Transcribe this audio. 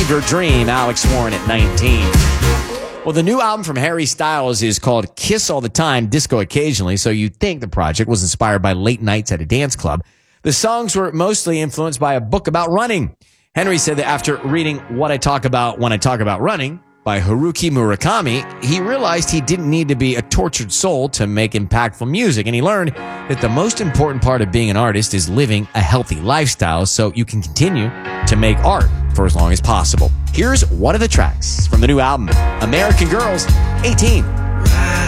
Fever Dream, Alex Warren at 19. Well, the new album from Harry Styles is called Kiss All the Time, Disco Occasionally, so you'd think the project was inspired by late nights at a dance club. The songs were mostly influenced by a book about running. Henry said that after reading What I Talk About When I Talk About Running by Haruki Murakami, he realized he didn't need to be a tortured soul to make impactful music, and he learned that the most important part of being an artist is living a healthy lifestyle so you can continue to make art for as long as possible. Here's one of the tracks from the new album, American Girls, 18.